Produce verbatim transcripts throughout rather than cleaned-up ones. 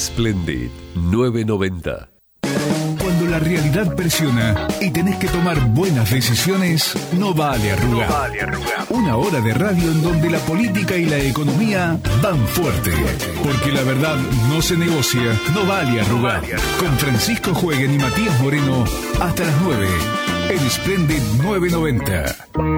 Splendid nueve noventa. Cuando la realidad presiona y tenés que tomar buenas decisiones, no vale arrugar. No vale arrugar. Una hora de radio en donde la política y la economía van fuerte. Porque la verdad no se negocia, no vale arrugar. Con Francisco Jueguen y Matías Moreno hasta las nueve en Splendid nueve noventa.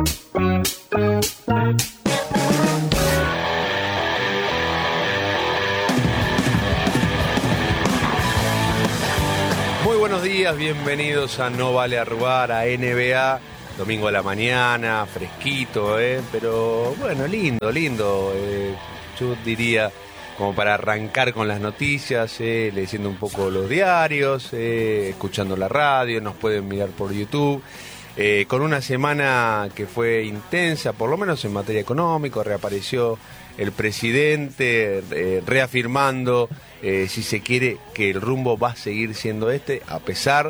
Buenos días, bienvenidos a No Vale Arrugar, a N B A, domingo a la mañana, fresquito, ¿eh? Pero bueno, lindo, lindo, eh, yo diría, como para arrancar con las noticias, eh, leyendo un poco los diarios, eh, escuchando la radio, nos pueden mirar por YouTube, eh, con una semana que fue intensa, por lo menos en materia económica, reapareció el presidente eh, reafirmando, eh, si se quiere, que el rumbo va a seguir siendo este, a pesar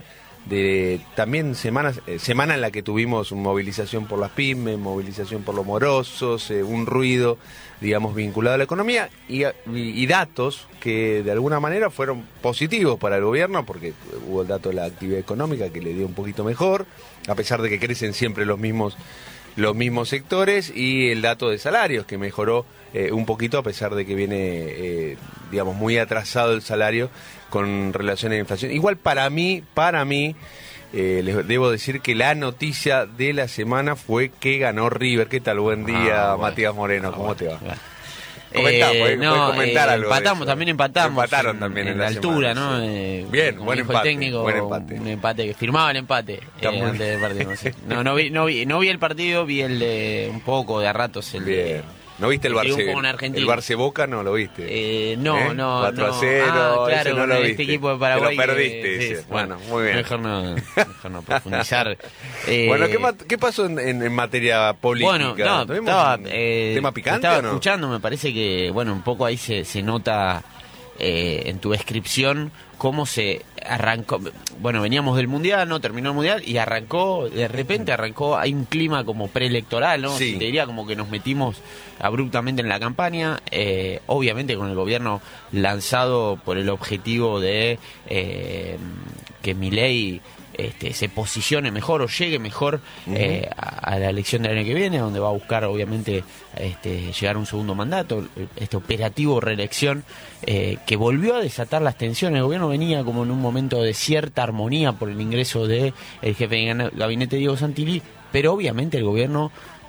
de también semanas, eh, semana en la que tuvimos movilización por las pymes, movilización por los morosos, eh, un ruido, digamos, vinculado a la economía y, y, y datos que de alguna manera fueron positivos para el gobierno, porque hubo el dato de la actividad económica que le dio un poquito mejor, a pesar de que crecen siempre los mismos los mismos sectores, y el dato de salarios que mejoró eh, un poquito, a pesar de que viene, eh, digamos, muy atrasado el salario con relación a la inflación. Igual para mí, para mí, eh, les debo decir que la noticia de la semana fue que ganó River. ¿Qué tal? Buen día, ah, bueno. Matías Moreno, ¿cómo ah, te va? Bueno. Comentá, eh, podés, no, podés comentar eh, algo. Empatamos, también empatamos. Empataron también en, en la, la altura, semana, ¿no? Sí. Eh, Bien, buen empate, técnico, buen empate. Un empate que firmaba el empate eh, antes del partido. No, sé. no, no, vi, no, vi, no vi el partido, vi el de un poco, de a ratos el Bien. de... ¿No viste el Barce, el Barce Boca? ¿No lo viste? Eh, no, ¿Eh? no, cuatro no. a cero, ah, claro, no lo este viste. equipo de Paraguay. Te lo perdiste, que, ese. Sí, bueno, muy bien. Mejor no, mejor no profundizar. eh, bueno, ¿qué, ¿qué pasó en, en, en materia política? Bueno, no, estaba, eh, ¿tema picante estaba o no? escuchando, me parece que, bueno, un poco ahí se, se nota eh, en tu descripción cómo se arrancó. Bueno, veníamos del Mundial, ¿no? Terminó el Mundial y arrancó, de repente arrancó, hay un clima como preelectoral, ¿no? Sí. Te diría como que nos metimos abruptamente en la campaña, eh, obviamente con el gobierno lanzado por el objetivo de eh, que Milei este, se posicione mejor o llegue mejor uh-huh. eh, a, a la elección del año que viene, donde va a buscar obviamente este, llegar a un segundo mandato, este operativo reelección eh, que volvió a desatar las tensiones. El gobierno venía como en un momento de cierta armonía por el ingreso de el jefe de gabinete Diego Santilli, pero obviamente el gobierno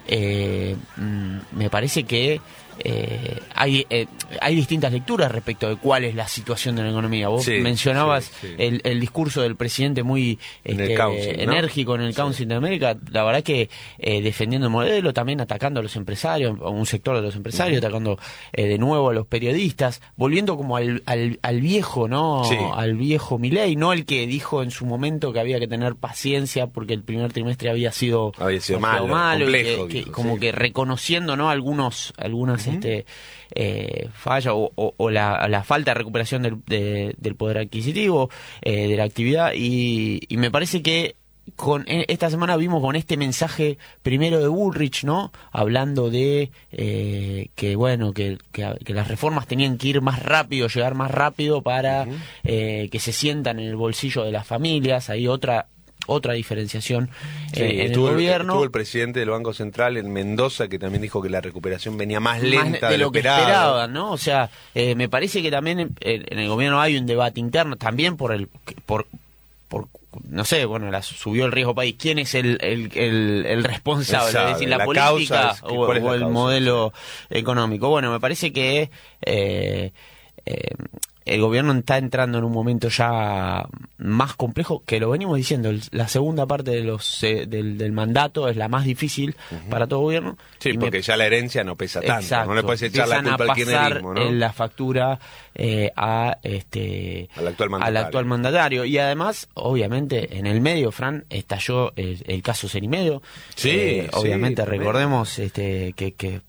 eh, me parece que Eh, hay eh, hay distintas lecturas respecto de cuál es la situación de la economía. Vos sí, mencionabas sí, sí. El, el discurso del presidente muy este, en el council, enérgico, ¿no? En el Council sí. de América, la verdad que eh, defendiendo el modelo, también atacando a los empresarios, a un sector de los empresarios, uh-huh. atacando eh, de nuevo a los periodistas, volviendo como al, al, al viejo, ¿no? Sí. Al viejo Milei, no el que dijo en su momento que había que tener paciencia porque el primer trimestre había sido, había sido malo, malo complejo, y que, dijo, que, como sí. que reconociendo, ¿no? Algunos, algunas Este, eh, falla o, o, o la, la falta de recuperación del, de, del poder adquisitivo, eh, de la actividad, y, y me parece que con esta semana vimos con este mensaje primero de Bullrich, ¿no? Hablando de eh, que bueno que, que, que las reformas tenían que ir más rápido, llegar más rápido para uh-huh. eh, que se sientan en el bolsillo de las familias. Hay otra otra diferenciación sí, eh, en estuvo, el gobierno. Estuvo el presidente del Banco Central en Mendoza, que también dijo que la recuperación venía más lenta más de, de lo, lo que esperaban, ¿no? O sea, eh, me parece que también en, en el gobierno hay un debate interno, también por el por por no sé, bueno, la, subió el riesgo país. ¿Quién es el el, el, el responsable? Sabe, es decir, la, la política es que, o, es o el causa? modelo económico. Bueno, me parece que eh, eh, el gobierno está entrando en un momento ya más complejo, que lo venimos diciendo, el, la segunda parte de los eh, del, del mandato es la más difícil uh-huh. para todo gobierno. Sí, y porque me... ya la herencia no pesa tanto, Exacto. no le puedes echar la culpa al kirchnerismo, ¿no? En la factura eh, a este al actual mandatario. al actual mandatario. Y además, obviamente, en el medio, Fran, estalló el, el caso Cerimedo. Sí, eh, sí, obviamente, también. recordemos este que, que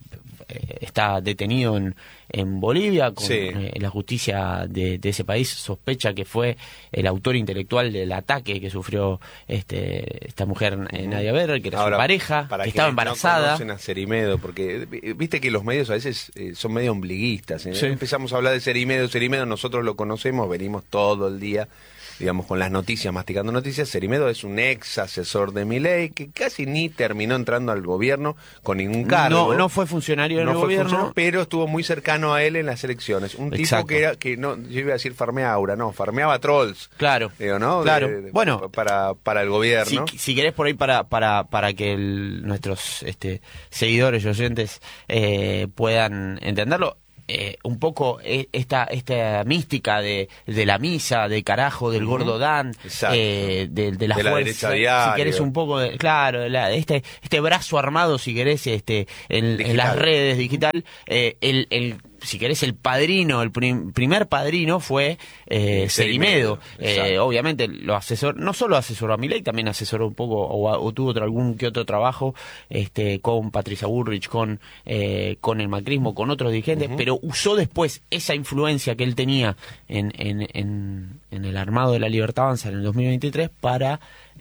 eh, está detenido en, en Bolivia, con, sí. eh, la justicia de, de ese país sospecha que fue el autor intelectual del ataque que sufrió este, esta mujer, eh, Nadia Berrer, que era Ahora, su pareja, para que estaba embarazada. No conocen a Cerimedo, porque viste que los medios a veces eh, son medio ombliguistas, ¿eh? Sí. Empezamos a hablar de Cerimedo, Cerimedo, nosotros lo conocemos, venimos todo el día, digamos, con las noticias, masticando noticias. Cerimedo es un ex asesor de Milei que casi ni terminó entrando al gobierno con ningún cargo. No, no fue funcionario no del fue gobierno, funcionario, pero estuvo muy cercano a él en las elecciones. Un Exacto. tipo que era, que no, yo iba a decir farmea aura, no, farmeaba trolls. Claro, Digo, ¿no? claro. De, de, bueno, para, para el gobierno. Si, si querés por ahí para para para que el, nuestros este, seguidores y oyentes eh, puedan entenderlo. Eh, un poco eh, esta esta mística de, de la misa, de carajo, del gordo Dan, eh, de, de la de fuerza, la si querés un poco de, claro, de la, de este este brazo armado, si querés, este en, en las redes digital, eh, el, el si querés el padrino, el prim, primer padrino fue eh, Cerimedo. Eh, obviamente lo asesoró, no solo asesoró a Milei, también asesoró un poco o, o tuvo otro, algún que otro trabajo este con Patricia Bullrich, con eh, con el macrismo, con otros dirigentes, uh-huh. pero usó después esa influencia que él tenía en, en, en, en el armado de la Libertad Avanza en el dos mil veintitrés para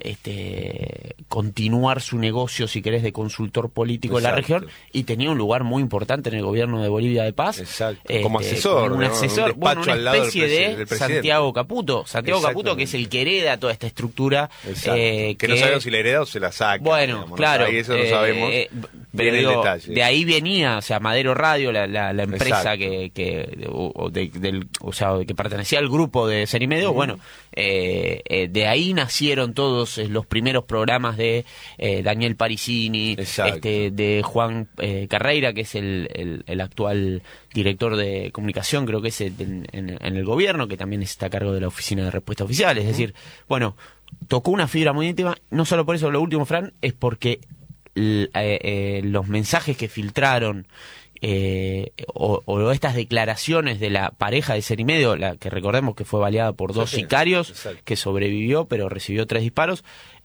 este continuar su negocio, si querés, de consultor político. Exacto. En la región, y tenía un lugar muy importante en el gobierno de Bolivia de Paz. Exacto. Este, como asesor, un ¿no? asesor, un bueno, una especie del de Santiago Caputo. Santiago Caputo, que es el que hereda toda esta estructura. Eh, que, que no sabemos si la hereda o se la saca. Bueno, digamos, claro. ¿no? Ahí eso lo sabemos. Eh, pero digo, de ahí venía, o sea, Madero Radio, la, la, la empresa que, que o, de, del, o sea, que pertenecía al grupo de Cerimedo. Uh-huh. Bueno, eh, eh, de ahí nacieron todos los primeros programas de eh, Daniel Parisini, este, de Juan eh, Carreira, que es el, el, el actual director de comunicación, creo que es en, en, en el gobierno, que también está a cargo de la oficina de respuesta oficial. Es decir, bueno, tocó una fibra muy íntima. No solo por eso, lo último, Fran, es porque eh, eh, los mensajes que filtraron Eh, o, o estas declaraciones de la pareja de Cerimedo, la que recordemos que fue baleada por dos sí, sicarios, exacto. que sobrevivió pero recibió tres disparos,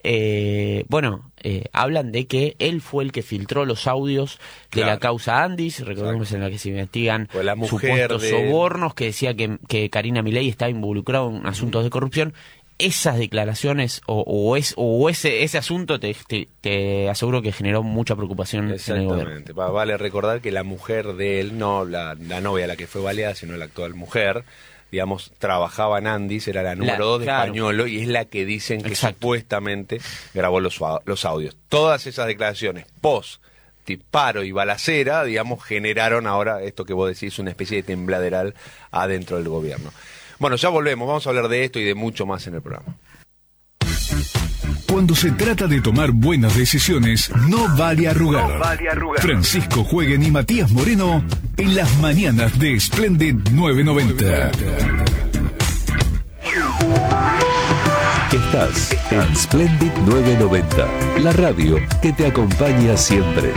eh, bueno, eh, hablan de que él fue el que filtró los audios de claro. la causa Andis, recordemos exacto. en la que se investigan supuestos de... sobornos, que decía que, que Karina Milei estaba involucrada en asuntos mm. de corrupción. Esas declaraciones o, o, es, o ese ese asunto te, te, te aseguro que generó mucha preocupación en el gobierno. Exactamente. Vale recordar que la mujer de él, no la, la novia a la que fue baleada, sino la actual mujer, digamos, trabajaba en Andis, era la número dos de claro. Españolo, y es la que dicen que exacto. supuestamente grabó los, los audios. Todas esas declaraciones post disparo y balacera, digamos, generaron ahora esto que vos decís, una especie de tembladeral adentro del gobierno. Bueno, ya volvemos, vamos a hablar de esto y de mucho más en el programa. Cuando se trata de tomar buenas decisiones, no vale arrugar. No vale arrugar. Francisco Jueguen y Matías Moreno en las mañanas de Splendid nueve noventa. Estás en Splendid nueve noventa, la radio que te acompaña siempre.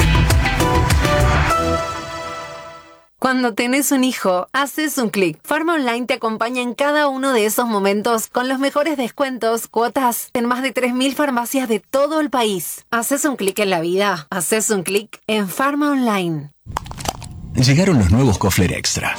Cuando tenés un hijo, haces un clic. Pharma Online te acompaña en cada uno de esos momentos con los mejores descuentos, cuotas en más de tres mil farmacias de todo el país. Haces un clic en la vida, haces un clic en Pharma Online. Llegaron los nuevos Kofler Extra.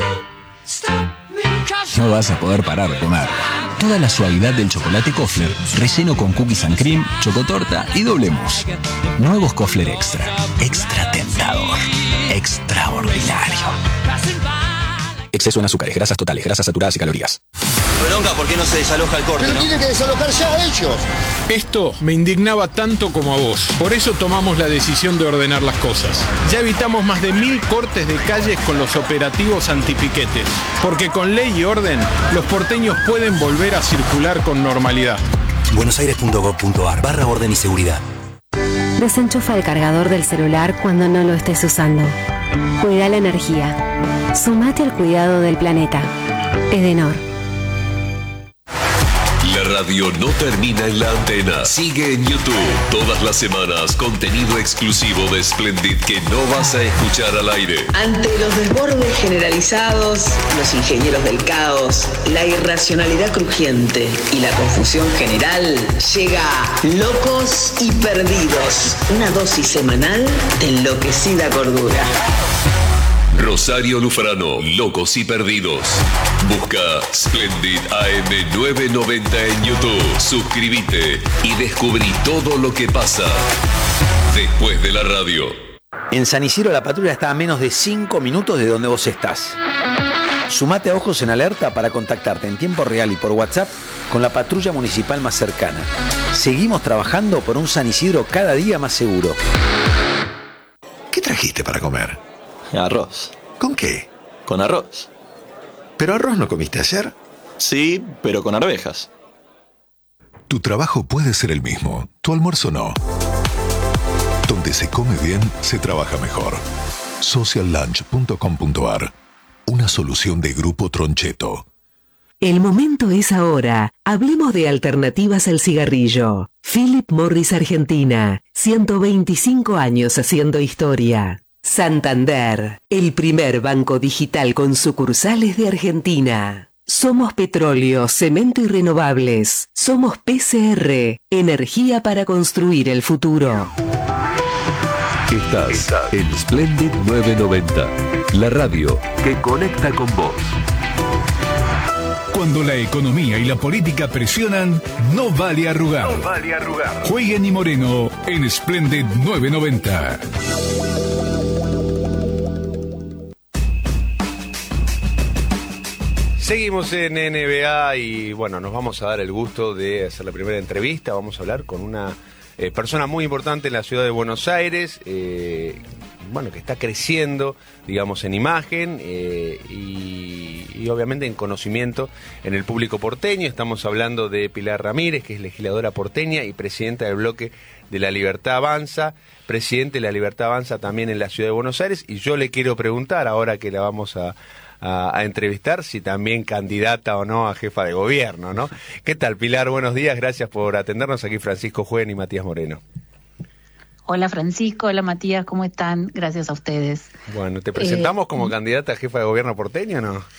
No vas a poder parar de comer. Toda la suavidad del chocolate Kofler, relleno con cookies and cream, chocotorta y doble mousse. Nuevos Kofler Extra. Extra tentador. Extraordinario. Exceso en azúcares, grasas totales, grasas saturadas y calorías. Bronca, ¿por qué no se desaloja el corte? Pero ¿no? tiene que desalojar ya a ellos. Esto me indignaba tanto como a vos. Por eso tomamos la decisión de ordenar las cosas. Ya evitamos más de mil cortes de calles con los operativos antipiquetes. Porque con ley y orden, los porteños pueden volver a circular con normalidad. buenosaires punto gov punto ar barra orden y seguridad. Desenchufa el cargador del celular cuando no lo estés usando. Cuida la energía. Sumate al cuidado del planeta. Edenor. La radio no termina en la antena. Sigue en YouTube todas las semanas contenido exclusivo de Splendid que no vas a escuchar al aire. Ante los desbordes generalizados, los ingenieros del caos, la irracionalidad crujiente y la confusión general, llega Locos y Perdidos, una dosis semanal de enloquecida cordura. Rosario Lufrano, Locos y Perdidos. Busca Splendid A M novecientos noventa en YouTube. Suscríbete y descubrí todo lo que pasa después de la radio. En San Isidro la patrulla está a menos de cinco minutos de donde vos estás. Sumate a Ojos en Alerta para contactarte en tiempo real y por WhatsApp con la patrulla municipal más cercana. Seguimos trabajando por un San Isidro cada día más seguro. ¿Qué trajiste para comer? Arroz. ¿Con qué? Con arroz. ¿Pero arroz no comiste ayer? Sí, pero con arvejas. Tu trabajo puede ser el mismo, tu almuerzo no. Donde se come bien, se trabaja mejor. social lunch punto com punto a r. Una solución de Grupo Troncheto. El momento es ahora. Hablemos de alternativas al cigarrillo. Philip Morris Argentina. ciento veinticinco años haciendo historia. Santander, el primer banco digital con sucursales de Argentina. Somos petróleo, cemento y renovables. Somos P C R, energía para construir el futuro. Estás, Estás en Splendid novecientos noventa, la radio que conecta con vos. Cuando la economía y la política presionan, no vale arrugar. No vale arrugar. Jueguen y Moreno en Splendid novecientos noventa. Seguimos en N B A y bueno, nos vamos a dar el gusto de hacer la primera entrevista. Vamos a hablar con una eh, persona muy importante en la ciudad de Buenos Aires, eh, bueno, que está creciendo, digamos, en imagen eh, y, y obviamente en conocimiento en el público porteño. Estamos hablando de Pilar Ramírez, que es legisladora porteña y presidenta del bloque de La Libertad Avanza, presidente de La Libertad Avanza también en la ciudad de Buenos Aires. Y yo le quiero preguntar, ahora que la vamos a A, a entrevistar, si también candidata o no a jefa de gobierno, ¿no? ¿Qué tal, Pilar? Buenos días, gracias por atendernos. Aquí Francisco Juen y Matías Moreno. Hola Francisco, hola Matías, ¿cómo están? Gracias a ustedes. Bueno, ¿te presentamos eh, como candidata a jefa de gobierno porteño o no?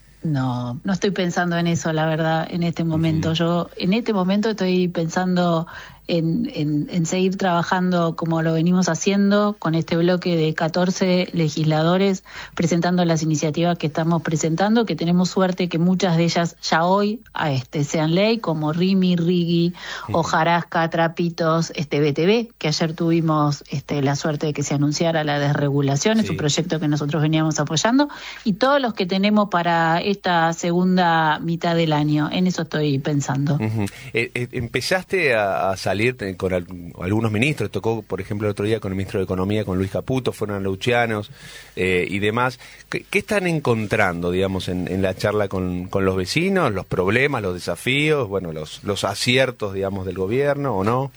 No, no estoy pensando en eso, la verdad, en este momento. Uh-huh. Yo en este momento estoy pensando en, en, en seguir trabajando como lo venimos haciendo, con este bloque de catorce legisladores, presentando las iniciativas que estamos presentando, que tenemos suerte que muchas de ellas ya hoy a este, sean ley, como Rimi, Rigui, uh-huh. Hojarasca, Trapitos, este B T V, que ayer tuvimos este, la suerte de que se anunciara la desregulación, sí. Es un proyecto que nosotros veníamos apoyando, y todos los que tenemos para esta segunda mitad del año, en eso estoy pensando. Uh-huh. eh, eh, empezaste a, a salir con al, algunos ministros, tocó por ejemplo el otro día con el ministro de Economía, con Luis Caputo, fueron a Lucianos eh, y demás. ¿Qué, qué están encontrando, digamos, en, en la charla con, con los vecinos, los problemas, los desafíos, bueno, los, los aciertos, digamos, del gobierno o no?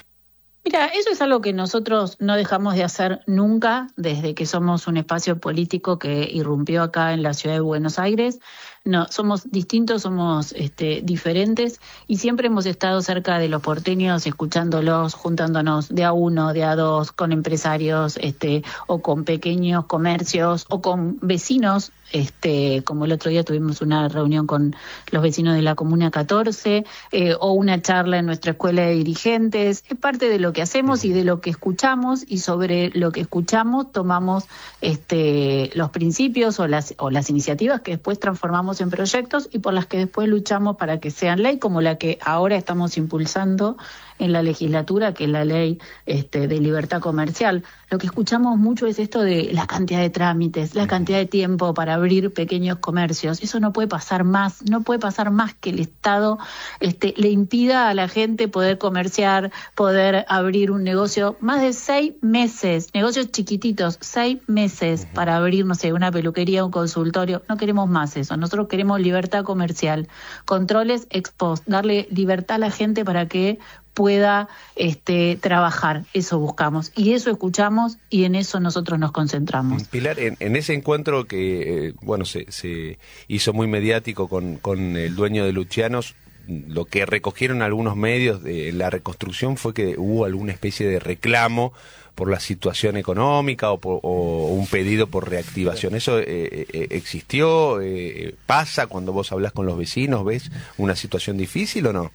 Mira, eso es algo que nosotros no dejamos de hacer nunca desde que somos un espacio político que irrumpió acá en la ciudad de Buenos Aires. No, somos distintos, somos este, diferentes y siempre hemos estado cerca de los porteños, escuchándolos, juntándonos de a uno, de a dos, con empresarios este, o con pequeños comercios o con vecinos. Este, como el otro día tuvimos una reunión con los vecinos de la Comuna catorce eh, o una charla en nuestra escuela de dirigentes. Es parte de lo que hacemos y de lo que escuchamos, y sobre lo que escuchamos tomamos este, los principios o las, o las iniciativas que después transformamos en proyectos y por las que después luchamos para que sean ley, como la que ahora estamos impulsando en la legislatura, que es la ley este, de libertad comercial. Lo que escuchamos mucho es esto de la cantidad de trámites, la cantidad de tiempo para abrir pequeños comercios. Eso no puede pasar más, no puede pasar más que el Estado este, le impida a la gente poder comerciar, poder abrir un negocio. Más de seis meses, negocios chiquititos, seis meses para abrir, no sé, una peluquería, un consultorio. No queremos más eso. Nosotros queremos libertad comercial, controles ex post, darle libertad a la gente para que pueda este, trabajar. Eso buscamos y eso escuchamos y en eso nosotros nos concentramos. Pilar, en, en ese encuentro que eh, bueno se, se hizo muy mediático con, con el dueño de Lucianos, lo que recogieron algunos medios de la reconstrucción fue que hubo alguna especie de reclamo por la situación económica o, por, o un pedido por reactivación. ¿Eso eh, eh, existió? Eh, ¿Pasa cuando vos hablas con los vecinos? ¿Ves una situación difícil o no?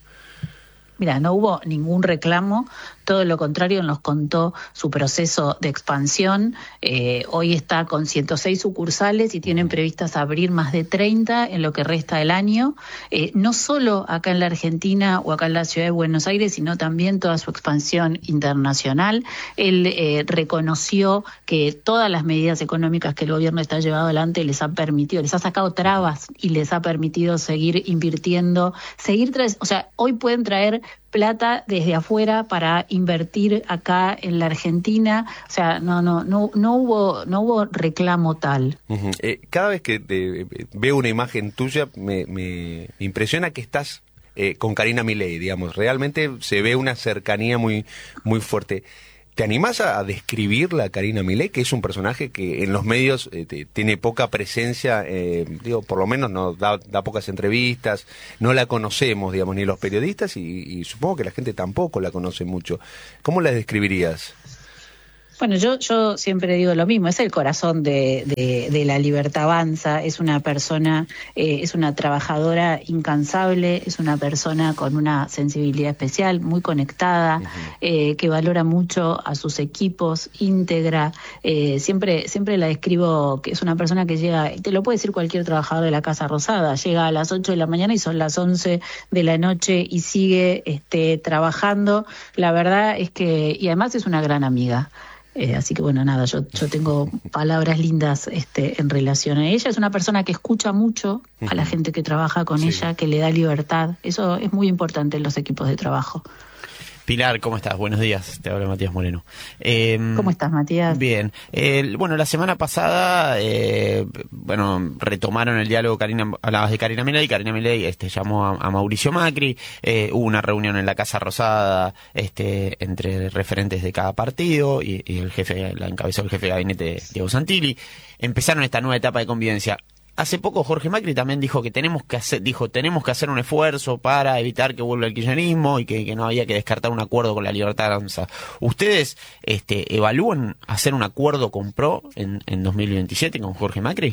Mira, no hubo ningún reclamo, todo lo contrario, nos contó su proceso de expansión. Eh, hoy está con ciento seis sucursales y tienen previstas abrir más de treinta en lo que resta del año, eh, no solo acá en la Argentina o acá en la ciudad de Buenos Aires, sino también toda su expansión internacional. Él eh, reconoció que todas las medidas económicas que el gobierno está llevando adelante les ha permitido, les ha sacado trabas y les ha permitido seguir invirtiendo, seguir, tra- o sea, hoy pueden traer plata desde afuera para invertir acá en la Argentina, o sea, no no no no hubo no hubo reclamo tal. Uh-huh. Eh, cada vez que te, eh, veo una imagen tuya me, me impresiona que estás eh, con Karina Milei, digamos, realmente se ve una cercanía muy muy fuerte. ¿Te animás a, a describirla a Karina Milei, que es un personaje que en los medios eh, te, tiene poca presencia, eh, digo, por lo menos nos da, da pocas entrevistas, no la conocemos, digamos, ni los periodistas y, y supongo que la gente tampoco la conoce mucho. ¿Cómo la describirías? Bueno, yo yo siempre digo lo mismo, es el corazón de, de, de la Libertad Avanza, es una persona, eh, es una trabajadora incansable, es una persona con una sensibilidad especial, muy conectada, uh-huh. eh, que valora mucho a sus equipos, íntegra, eh, siempre siempre la describo que es una persona que llega, te lo puede decir cualquier trabajador de la Casa Rosada, llega a las ocho de la mañana y son las once de la noche y sigue este, trabajando, la verdad es que, y además es una gran amiga. Eh, así que bueno, nada, yo yo tengo palabras lindas este, en relación a ella. Es una persona que escucha mucho a la gente que trabaja con sí. ella, que le da libertad. Eso es muy importante en los equipos de trabajo. Pilar, ¿cómo estás? Buenos días, te habla Matías Moreno. Eh, ¿Cómo estás, Matías? Bien. Eh, bueno, la semana pasada, eh, bueno, retomaron el diálogo, Karina, hablabas de Karina Milei, Karina Milei este, llamó a, a Mauricio Macri, eh, hubo una reunión en la Casa Rosada este, entre referentes de cada partido y, y el jefe, la encabezó el jefe de gabinete, Diego Santilli. Empezaron esta nueva etapa de convivencia. Hace poco Jorge Macri también dijo que tenemos que hacer, dijo tenemos que hacer un esfuerzo para evitar que vuelva el kirchnerismo y que, que no había que descartar un acuerdo con la Libertad Avanza. ¿Ustedes este, evalúan hacer un acuerdo con P R O en, en dos mil veintisiete con Jorge Macri?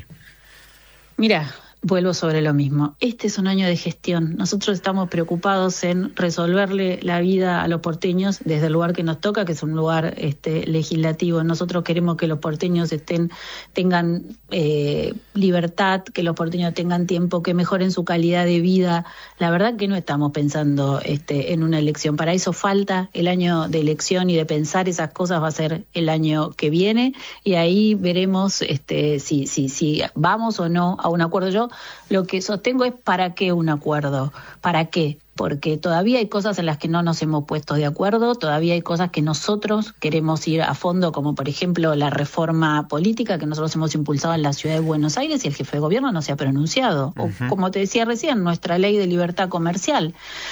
Mira, vuelvo sobre lo mismo. Este es un año de gestión. Nosotros estamos preocupados en resolverle la vida a los porteños desde el lugar que nos toca, que es un lugar este, legislativo. Nosotros queremos que los porteños estén, tengan eh, libertad, que los porteños tengan tiempo, que mejoren su calidad de vida. La verdad que no estamos pensando este, en una elección. Para eso falta el año de elección y de pensar esas cosas va a ser el año que viene y ahí veremos este, si, si, si vamos o no a un acuerdo. Yo lo que sostengo es ¿para qué un acuerdo? ¿Para qué? Porque todavía hay cosas en las que no nos hemos puesto de acuerdo, todavía hay cosas que nosotros queremos ir a fondo, como por ejemplo la reforma política que nosotros hemos impulsado en la ciudad de Buenos Aires y el jefe de gobierno no se ha pronunciado. Uh-huh. O, como te decía recién, nuestra ley de libertad comercial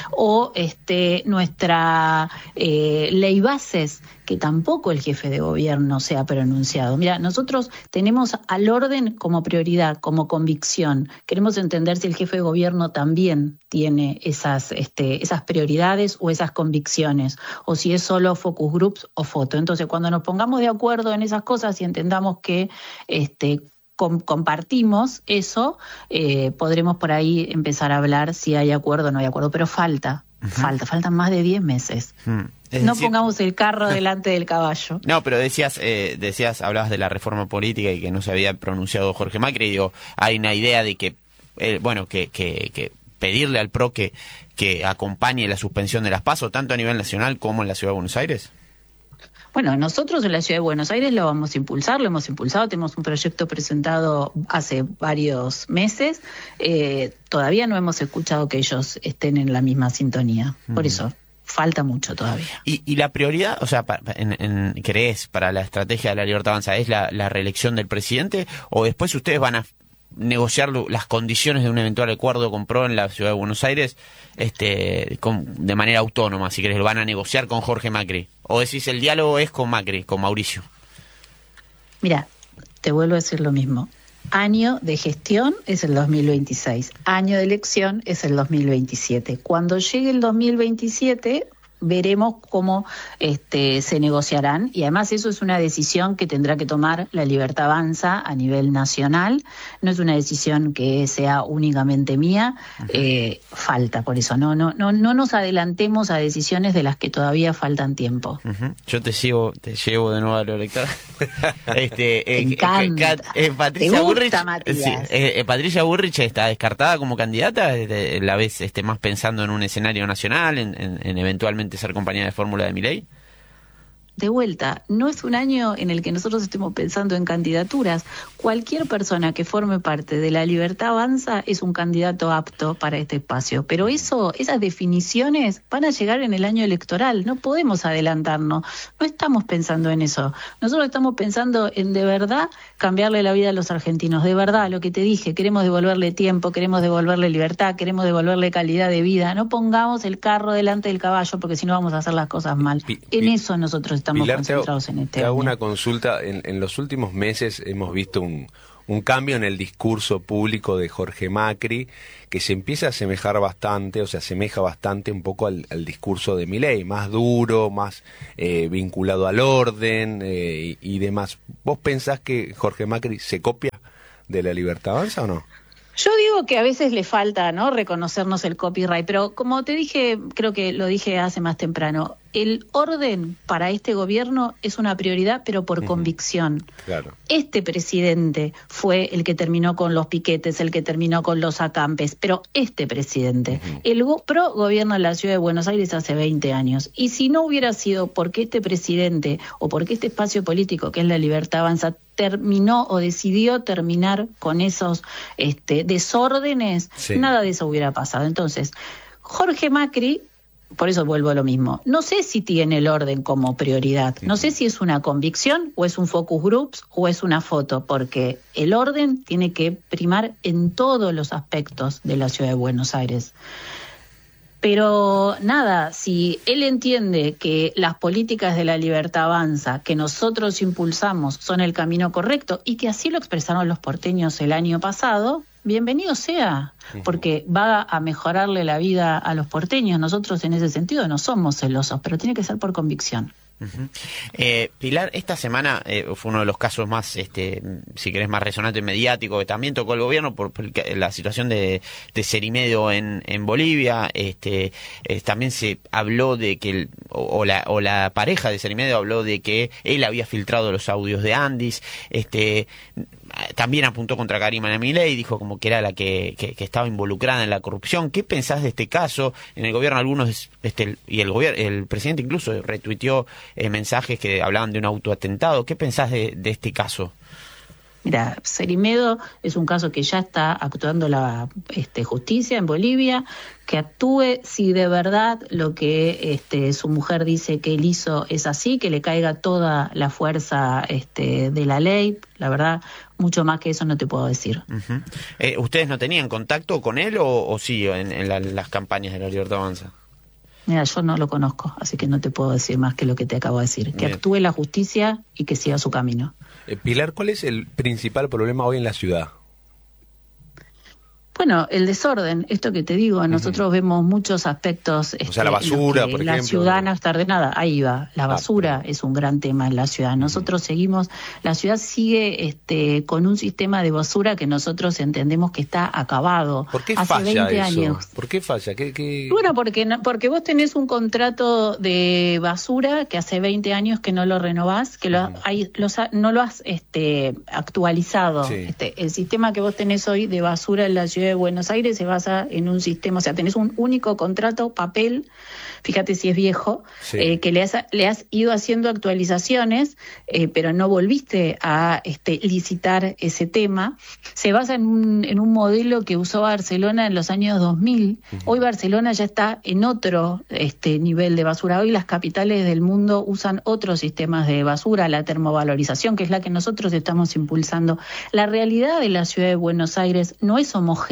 o este nuestra eh, ley bases, que tampoco el jefe de gobierno se ha pronunciado. Mira, nosotros tenemos al orden como prioridad, como convicción. Queremos entender si el jefe de gobierno también tiene esas, este, esas prioridades o esas convicciones, o si es solo focus groups o foto. Entonces, cuando nos pongamos de acuerdo en esas cosas y entendamos que este, com- compartimos eso, eh, podremos por ahí empezar a hablar si hay acuerdo o no hay acuerdo, pero falta. Uh-huh. Falta, faltan más de diez meses. Hmm. No decir... pongamos el carro delante del caballo. No, pero decías, eh, decías, hablabas de la reforma política y que no se había pronunciado Jorge Macri. Digo, hay una idea de que, eh, bueno, que, que, que pedirle al P R O que, que acompañe la suspensión de las PASO, tanto a nivel nacional como en la Ciudad de Buenos Aires. Bueno, nosotros en la Ciudad de Buenos Aires lo vamos a impulsar, lo hemos impulsado, tenemos un proyecto presentado hace varios meses, eh, todavía no hemos escuchado que ellos estén en la misma sintonía, por mm. eso falta mucho todavía. ¿Y, y la prioridad, o sea, en, en, crees para la estrategia de la Libertad Avanza, es la, la reelección del presidente o después ustedes van a negociar las condiciones de un eventual acuerdo con P R O en la Ciudad de Buenos Aires este, con, de manera autónoma, si querés, lo van a negociar con Jorge Macri? ¿O decís el diálogo es con Macri, con Mauricio? Mira, te vuelvo a decir lo mismo. Año de gestión es el dos mil veintiséis, año de elección es el dos mil veintisiete. Cuando llegue el dos mil veintisiete veremos cómo este, se negociarán, y además eso es una decisión que tendrá que tomar La Libertad Avanza a nivel nacional, no es una decisión que sea únicamente mía, eh, falta por eso, no, no, no, no nos adelantemos a decisiones de las que todavía faltan tiempo. Uh-huh. Yo te llevo, te llevo de nuevo a lo electoral. este, eh, encanta. Eh, eh, Patricia ¿Te gusta, Bullrich, Matías? sí, eh, eh, Patricia Bullrich está descartada como candidata, eh, la vez este, más pensando en un escenario nacional, en, en, en eventualmente ser compañera de fórmula de Milei. De vuelta, no es un año en el que nosotros estemos pensando en candidaturas. Cualquier persona que forme parte de La Libertad Avanza es un candidato apto para este espacio. Pero eso, esas definiciones van a llegar en el año electoral. No podemos adelantarnos. No estamos pensando en eso. Nosotros estamos pensando en de verdad cambiarle la vida a los argentinos. De verdad, lo que te dije, queremos devolverle tiempo, queremos devolverle libertad, queremos devolverle calidad de vida. No pongamos el carro delante del caballo, porque si no vamos a hacer las cosas mal. En eso nosotros estamos Pilar, concentrados te hago, en este te hago año. una consulta. En, en los últimos meses hemos visto un, un cambio en el discurso público de Jorge Macri que se empieza a asemejar bastante, o se asemeja bastante un poco al, al discurso de Milei, más duro, más eh, vinculado al orden eh, y, y demás. ¿Vos pensás que Jorge Macri se copia de La Libertad Avanza o no? Yo digo que a veces le falta, ¿no?, reconocernos el copyright, pero como te dije, creo que lo dije hace más temprano, el orden para este gobierno es una prioridad, pero por uh-huh. convicción. Claro. Este presidente fue el que terminó con los piquetes, el que terminó con los acampes, pero este presidente, uh-huh. el go- PRO gobierna la ciudad de Buenos Aires hace veinte años, y si no hubiera sido porque este presidente o porque este espacio político que es La Libertad Avanza terminó o decidió terminar con esos este, desórdenes, sí. nada de eso hubiera pasado. Entonces, Jorge Macri, por eso vuelvo a lo mismo, no sé si tiene el orden como prioridad, no sé si es una convicción o es un focus groups o es una foto, porque el orden tiene que primar en todos los aspectos de la ciudad de Buenos Aires. Pero nada, si él entiende que las políticas de La Libertad Avanza que nosotros impulsamos son el camino correcto y que así lo expresaron los porteños el año pasado, bienvenido sea, porque va a mejorarle la vida a los porteños. Nosotros en ese sentido no somos celosos, pero tiene que ser por convicción. Uh-huh. Eh, Pilar, esta semana eh, fue uno de los casos más, este, si querés, más resonante y mediático que también tocó el gobierno por, por la situación de, de Cerimedo en, en Bolivia. Este, eh, también se habló de que, el, o, o, la, o la pareja de Cerimedo habló de que él había filtrado los audios de Andis. Este, también apuntó contra Karima Milei, dijo como que era la que, que, que estaba involucrada en la corrupción. ¿Qué pensás de este caso? En el gobierno algunos, este, y el gobierno, el presidente incluso retuiteó eh, mensajes que hablaban de un autoatentado. ¿Qué pensás de, de este caso? Mira, Cerimedo es un caso que ya está actuando la este, justicia en Bolivia, que actúe si de verdad lo que este, su mujer dice que él hizo es así, que le caiga toda la fuerza este, de la ley. La verdad, mucho más que eso no te puedo decir. Uh-huh. eh, ¿Ustedes no tenían contacto con él o, o sí en, en la, las campañas de La Libertad Avanza? Mira, yo no lo conozco, así que no te puedo decir más que lo que te acabo de decir. Que Bien. actúe la justicia y que siga su camino. Eh, Pilar, ¿cuál es el principal problema hoy en la ciudad? Bueno, el desorden, esto que te digo, nosotros uh-huh. vemos muchos aspectos. O sea, la basura, por la ejemplo. La ciudad no está ordenada, ahí va. La basura ah, es un gran tema en la ciudad. Nosotros uh-huh. seguimos, la ciudad sigue este, con un sistema de basura que nosotros entendemos que está acabado. ¿Por qué Hace falla veinte eso? años. ¿Por qué falla? ¿Qué, qué... Bueno, porque, porque vos tenés un contrato de basura que hace veinte años que no lo renovás, que lo, uh-huh. hay, los, no lo has este, actualizado. Sí. Este, el sistema que vos tenés hoy de basura en la ciudad de Buenos Aires se basa en un sistema, o sea, tenés un único contrato, papel, fíjate si es viejo, sí. eh, que le has, le has ido haciendo actualizaciones, eh, pero no volviste a este, licitar ese tema. Se basa en un, en un modelo que usó Barcelona en los años dos mil. Uh-huh. Hoy Barcelona ya está en otro este, nivel de basura. Hoy las capitales del mundo usan otros sistemas de basura, la termovalorización, que es la que nosotros estamos impulsando. La realidad de la ciudad de Buenos Aires no es homogénea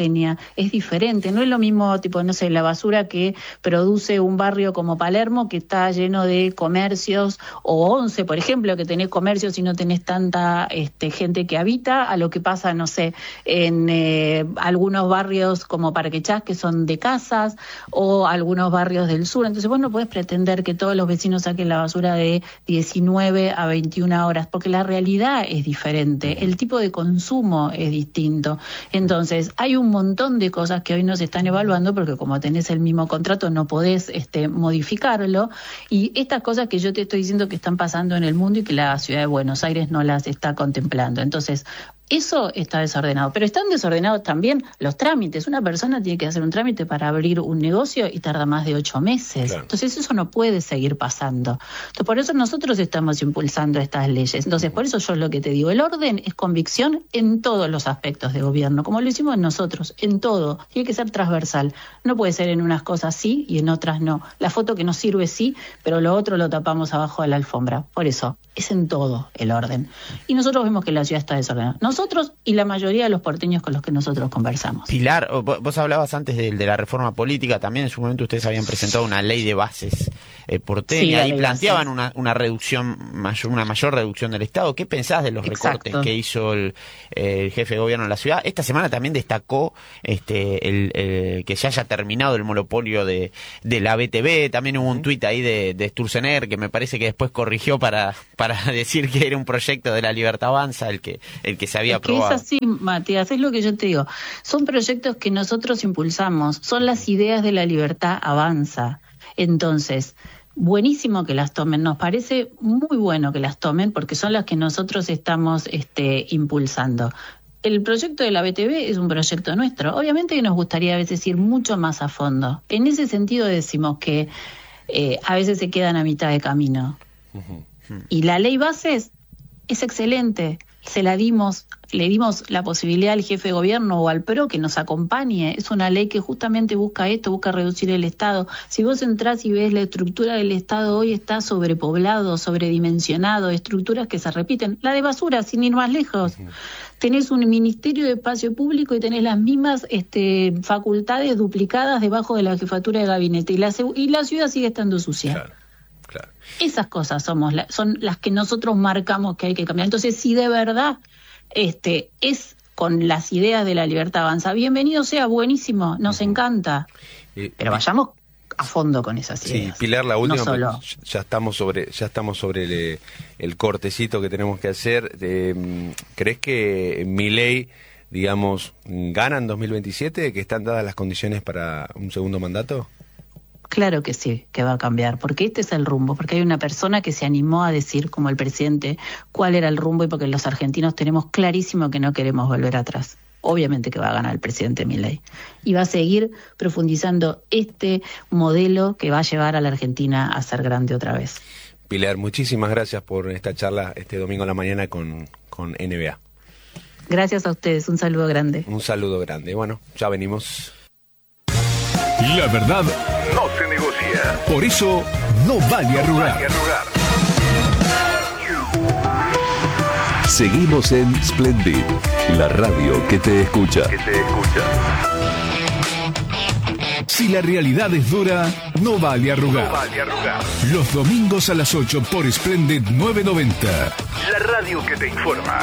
heterogénea, es diferente. No es lo mismo, tipo, no sé, la basura que produce un barrio como Palermo, que está lleno de comercios, o Once, por ejemplo, que tenés comercios y no tenés tanta este, gente que habita, a lo que pasa, no sé, en eh, algunos barrios como Parque Chas, que son de casas, o algunos barrios del sur. Entonces vos no podés pretender que todos los vecinos saquen la basura de diecinueve a veintiuna horas, porque la realidad es diferente, el tipo de consumo es distinto. Entonces hay un montón de cosas que hoy no se están evaluando, porque como tenés el mismo contrato no podés este, modificarlo, y estas cosas que yo te estoy diciendo que están pasando en el mundo y que la ciudad de Buenos Aires no las está contemplando. Entonces, eso está desordenado, pero están desordenados también los trámites. Una persona tiene que hacer un trámite para abrir un negocio y tarda más de ocho meses. Claro. Entonces eso no puede seguir pasando. Entonces por eso nosotros estamos impulsando estas leyes. Entonces por eso yo lo que te digo, el orden es convicción en todos los aspectos de gobierno, como lo hicimos nosotros, en todo. Tiene que ser transversal. No puede ser en unas cosas sí y en otras no. La foto que nos sirve sí, pero lo otro lo tapamos abajo de la alfombra. Por eso es en todo el orden. Y nosotros vemos que la ciudad está desordenada. Nosotros y la mayoría de los porteños con los que nosotros conversamos. Pilar, vos hablabas antes de, de la reforma política, también en su momento ustedes habían presentado una ley de bases eh, porteña, sí, y planteaban una, una reducción mayor, una mayor reducción del Estado. ¿Qué pensás de los Exacto. recortes que hizo el, el jefe de gobierno de la ciudad? Esta semana también destacó este el, el que se haya terminado el monopolio de, de la B T V. También hubo un tuit ahí de, de Sturzenegger que me parece que después corrigió para, para decir que era un proyecto de la Libertad Avanza el que, el que se había es que aprobado. Es así, Matías, es lo que yo te digo. Son proyectos que nosotros impulsamos, son las ideas de la Libertad Avanza. Entonces, buenísimo que las tomen, nos parece muy bueno que las tomen porque son las que nosotros estamos este, impulsando. El proyecto de la B T V es un proyecto nuestro. Obviamente que nos gustaría a veces ir mucho más a fondo. En ese sentido decimos que eh, a veces se quedan a mitad de camino. Uh-huh. Y la ley bases es excelente. Se la dimos, le dimos la posibilidad al jefe de gobierno o al P R O que nos acompañe. Es una ley que justamente busca esto, busca reducir el Estado. Si vos entrás y ves la estructura del Estado hoy está sobrepoblado, sobredimensionado, estructuras que se repiten. La de basura, sin ir más lejos. Uh-huh. Tenés un Ministerio de Espacio Público y tenés las mismas este, facultades duplicadas debajo de la jefatura de gabinete. Y la, y la ciudad sigue estando sucia. Claro. Claro. Esas cosas somos la, son las que nosotros marcamos que hay que cambiar. Entonces, si de verdad este es con las ideas de la Libertad Avanza, bienvenido sea, buenísimo, nos uh-huh. encanta. Eh, Pero vayamos a fondo con esas ideas. Sí, Pilar, la última, no solo... ya estamos sobre, ya estamos sobre el, el cortecito que tenemos que hacer. Eh, ¿Crees que Milei, digamos, gana en dos mil veintisiete, que están dadas las condiciones para un segundo mandato? Claro que sí, que va a cambiar, porque este es el rumbo, porque hay una persona que se animó a decir, como el presidente, cuál era el rumbo y porque los argentinos tenemos clarísimo que no queremos volver atrás. Obviamente que va a ganar el presidente Milei y va a seguir profundizando este modelo que va a llevar a la Argentina a ser grande otra vez. Pilar, muchísimas gracias por esta charla este domingo a la mañana con, con N B A. Gracias a ustedes, un saludo grande. Un saludo grande. Bueno, ya venimos. La verdad no se negocia. Por eso no vale arrugar. Seguimos en Splendid, la radio que te escucha. Que te escucha. Si la realidad es dura, no vale arrugar. No vale arrugar. Los domingos a las ocho por Splendid nueve noventa. La radio que te informa.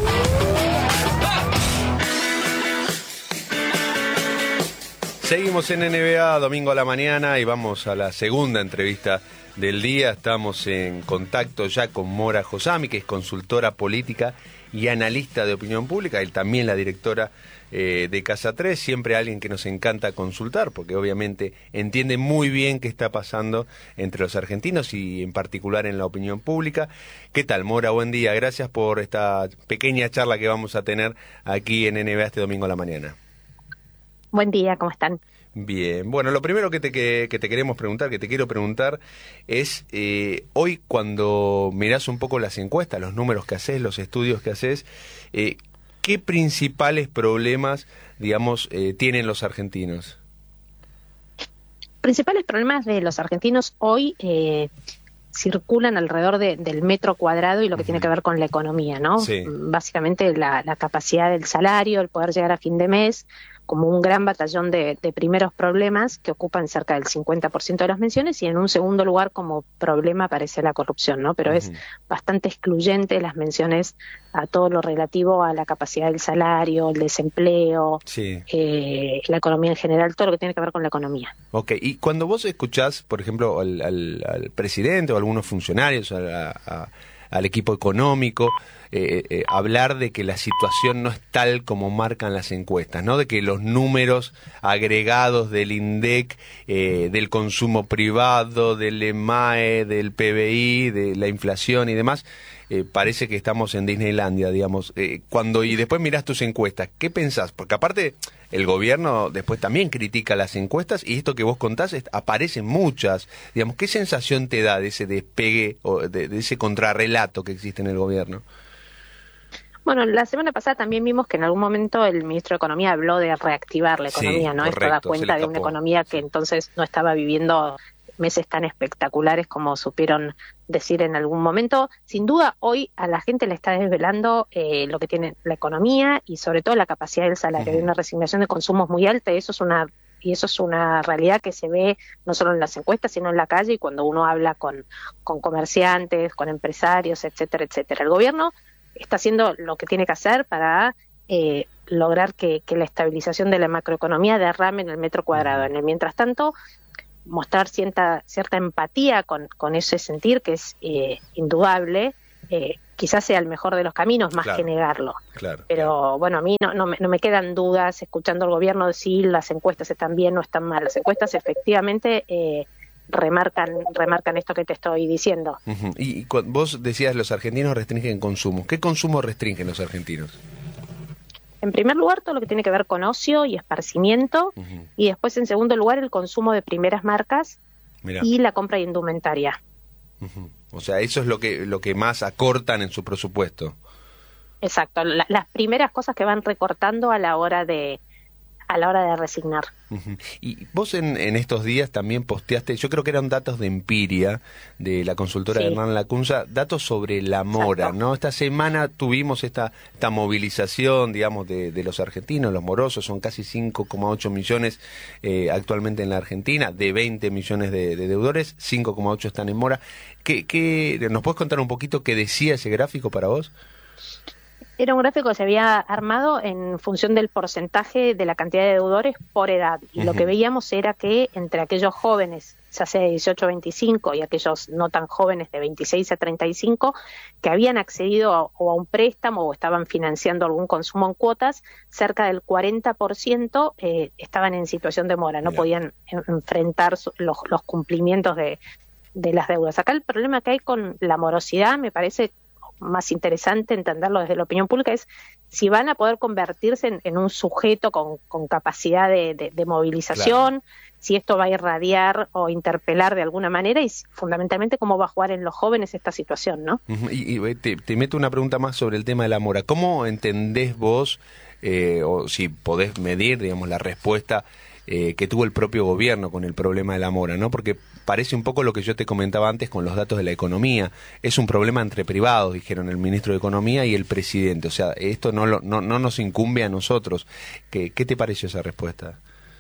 Seguimos en N B A, domingo a la mañana, y vamos a la segunda entrevista del día. Estamos en contacto ya con Mora Josami, que es consultora política y analista de opinión pública, él también la directora eh, de Casa tres, siempre alguien que nos encanta consultar, porque obviamente entiende muy bien qué está pasando entre los argentinos y en particular en la opinión pública. ¿Qué tal, Mora? Buen día, gracias por esta pequeña charla que vamos a tener aquí en N B A este domingo a la mañana. Buen día, ¿cómo están? Bien, bueno, lo primero que te, que, que te queremos preguntar, que te quiero preguntar, es eh, hoy cuando mirás un poco las encuestas, los números que haces, los estudios que haces, eh, ¿qué principales problemas, digamos, eh, tienen los argentinos? Principales problemas de los argentinos hoy eh, circulan alrededor de, del metro cuadrado y lo que uh-huh. tiene que ver con la economía, ¿no? Sí. Básicamente la, la capacidad del salario, el poder llegar a fin de mes, como un gran batallón de, de primeros problemas que ocupan cerca del cincuenta por ciento de las menciones, y en un segundo lugar como problema aparece la corrupción, ¿no? Pero uh-huh. es bastante excluyente las menciones a todo lo relativo a la capacidad del salario, el desempleo, sí. eh, la economía en general, todo lo que tiene que ver con la economía. Ok, y cuando vos escuchás, por ejemplo, al, al, al presidente o algunos funcionarios, a, a, al equipo económico, Eh, eh, hablar de que la situación no es tal como marcan las encuestas, ¿no? De que los números agregados del INDEC, eh, del consumo privado, del EMAE, del P B I, de la inflación y demás, eh, parece que estamos en Disneylandia, digamos. Eh, cuando y después mirás tus encuestas, ¿qué pensás? Porque aparte el gobierno después también critica las encuestas y esto que vos contás es, aparecen muchas, digamos. ¿Qué sensación te da de ese despegue o de, de ese contrarrelato que existe en el gobierno? Bueno, la semana pasada también vimos que en algún momento el ministro de Economía habló de reactivar la economía, sí, ¿no? Correcto, esto da cuenta de una economía que entonces no estaba viviendo meses tan espectaculares como supieron decir en algún momento. Sin duda, hoy a la gente le está desvelando eh, lo que tiene la economía y sobre todo la capacidad del salario. Uh-huh. Hay una resignación de consumos muy alta y eso es una y eso es una realidad que se ve no solo en las encuestas, sino en la calle y cuando uno habla con, con comerciantes, con empresarios, etcétera, etcétera. El gobierno está haciendo lo que tiene que hacer para eh, lograr que, que la estabilización de la macroeconomía derrame en el metro cuadrado. En el mientras tanto, mostrar cierta, cierta empatía con, con ese sentir que es eh, indudable, eh, quizás sea el mejor de los caminos, más claro, que negarlo. Claro, Pero claro. bueno, a mí no, no, me, no me quedan dudas, escuchando al gobierno decir las encuestas están bien, no están mal. Las encuestas efectivamente Eh, remarcan remarcan esto que te estoy diciendo. Uh-huh. Y, y cu- vos decías los argentinos restringen consumo. ¿Qué consumo restringen los argentinos? En primer lugar, todo lo que tiene que ver con ocio y esparcimiento, uh-huh. y después, en segundo lugar, el consumo de primeras marcas. Mirá. Y la compra de indumentaria. Uh-huh. O sea, eso es lo que lo que más acortan en su presupuesto. Exacto, la, las primeras cosas que van recortando a la hora de a la hora de resignar. Uh-huh. Y vos en, en estos días también posteaste, yo creo que eran datos de Empiria, de la consultora sí. Hernán Lacunza, datos sobre la mora, Exacto. ¿no? Esta semana tuvimos esta, esta movilización, digamos, de, de los argentinos, los morosos, son casi cinco coma ocho millones eh, actualmente en la Argentina, de veinte millones de, de deudores, cinco coma ocho están en mora. ¿Qué, qué, ¿Nos puedes contar un poquito qué decía ese gráfico para vos? Era un gráfico que se había armado en función del porcentaje de la cantidad de deudores por edad. Y uh-huh. lo que veíamos era que entre aquellos jóvenes, ya sea de dieciocho a veinticinco, y aquellos no tan jóvenes de veintiséis a treinta y cinco, que habían accedido a, o a un préstamo o estaban financiando algún consumo en cuotas, cerca del cuarenta por ciento eh, estaban en situación de mora, no Mira. podían en, enfrentar su, los, los cumplimientos de, de las deudas. Acá el problema que hay con la morosidad, me parece más interesante entenderlo desde la opinión pública, es si van a poder convertirse en, en un sujeto con, con capacidad de, de, de movilización, claro. si esto va a irradiar o interpelar de alguna manera y fundamentalmente cómo va a jugar en los jóvenes esta situación, ¿no? Uh-huh. Y, y te, te meto una pregunta más sobre el tema de la mora. ¿Cómo entendés vos, eh, o si podés medir, digamos, la respuesta eh, que tuvo el propio gobierno con el problema de la mora, ¿no? Porque parece un poco lo que yo te comentaba antes con los datos de la economía. Es un problema entre privados, dijeron el ministro de Economía y el presidente. O sea, esto no, lo, no, no nos incumbe a nosotros. ¿Qué, qué te pareció esa respuesta?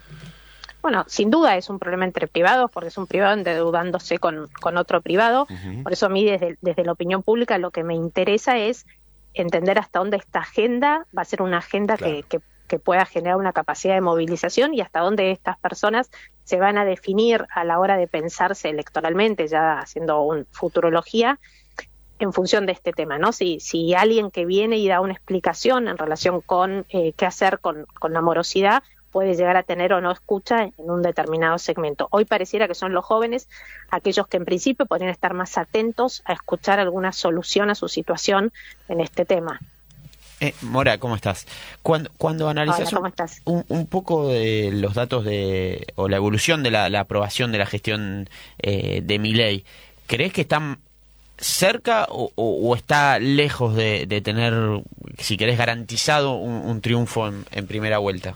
Bueno, sin duda es un problema entre privados, porque es un privado endeudándose con, con otro privado. Uh-huh. Por eso a mí, desde, desde la opinión pública, lo que me interesa es entender hasta dónde esta agenda va a ser una agenda claro. que, que, que pueda generar una capacidad de movilización y hasta dónde estas personas se van a definir a la hora de pensarse electoralmente, ya haciendo un futurología, en función de este tema, ¿no? Si, si alguien que viene y da una explicación en relación con eh, qué hacer con, con la morosidad, puede llegar a tener o no escucha en un determinado segmento. Hoy pareciera que son los jóvenes aquellos que en principio podrían estar más atentos a escuchar alguna solución a su situación en este tema. Eh, Mora, ¿cómo estás? Cuando, cuando analizas Hola, ¿cómo estás? Un, un poco de los datos de o la evolución de la, la aprobación de la gestión eh, de Milei, ¿crees que están cerca o, o, o está lejos de, de tener, si querés, garantizado un, un triunfo en, en primera vuelta?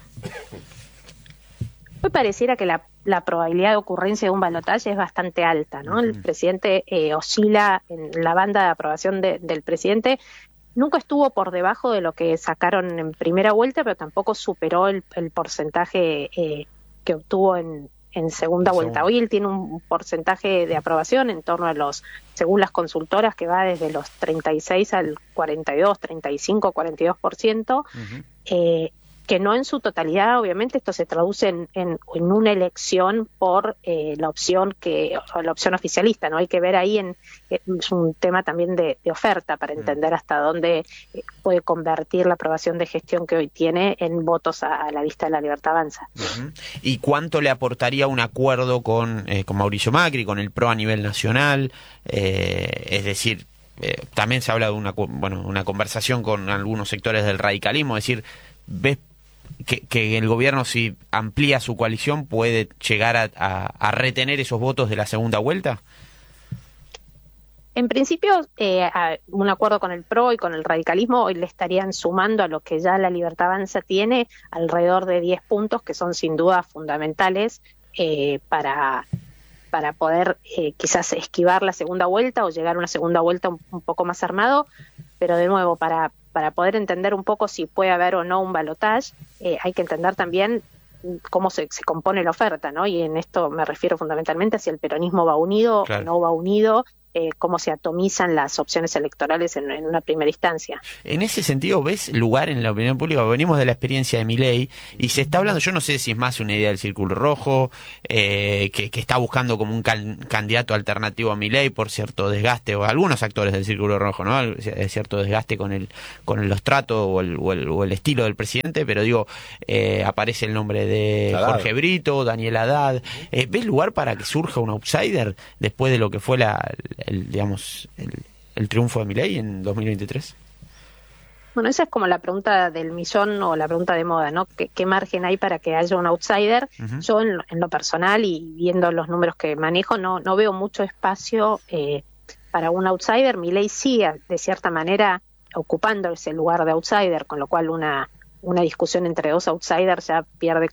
Hoy pareciera que la, la probabilidad de ocurrencia de un balotaje es bastante alta, ¿no? Uh-huh. El presidente eh, oscila en la banda de aprobación de, del presidente nunca estuvo por debajo de lo que sacaron en primera vuelta, pero tampoco superó el, el porcentaje eh, que obtuvo en, en segunda En vuelta. segunda. Hoy él tiene un porcentaje de aprobación en torno a los, según las consultoras, que va desde los treinta y seis al cuarenta y dos, treinta y cinco, cuarenta y dos por ciento. Ujú. eh, que no en su totalidad, obviamente esto se traduce en, en, en una elección por eh, la opción que o la opción oficialista, ¿no? Hay que ver ahí, en es un tema también de, de oferta para entender hasta dónde eh, puede convertir la aprobación de gestión que hoy tiene en votos a, a la vista de la Libertad Avanza. Ujú. ¿Y cuánto le aportaría un acuerdo con, eh, con Mauricio Macri, con el P R O a nivel nacional? Eh, es decir, eh, también se habla de una, cu- bueno, una conversación con algunos sectores del radicalismo, es decir, ¿ves que, que el gobierno, si amplía su coalición, puede llegar a, a, a retener esos votos de la segunda vuelta? En principio, eh, a- un acuerdo con el P R O y con el radicalismo hoy le estarían sumando a lo que ya la Libertad Avanza tiene alrededor de diez puntos que son sin duda fundamentales eh, para, para poder eh, quizás esquivar la segunda vuelta o llegar a una segunda vuelta un, un poco más armado, pero de nuevo, para, para poder entender un poco si puede haber o no un balotaje, eh, hay que entender también cómo se, se compone la oferta, ¿no? Y en esto me refiero fundamentalmente a si el peronismo va unido Claro. o no va unido, eh, cómo se atomizan las opciones electorales en, en una primera instancia. En ese sentido, ¿ves lugar en la opinión pública? Venimos de la experiencia de Milei y se está hablando, yo no sé si es más una idea del Círculo Rojo, eh, que, que está buscando como un can- candidato alternativo a Milei por cierto desgaste, o algunos actores del Círculo Rojo, ¿no? Al- cierto desgaste con el con los tratos o el, o el, o el estilo del presidente, pero digo, eh, aparece el nombre de Haddad. Jorge Brito, Daniel Haddad. Eh, ¿Ves lugar para que surja un outsider después de lo que fue la, el, digamos, el, el triunfo de Milei en dos mil veintitrés? Bueno, esa es como la pregunta del millón o la pregunta de moda, ¿no? ¿Qué, qué margen hay para que haya un outsider? Ujú. Yo, en, lo- en lo personal y viendo los números que manejo, no, no veo mucho espacio eh, para un outsider. Milei sigue, de cierta manera, ocupando ese lugar de outsider, con lo cual una, una discusión entre dos outsiders ya pierde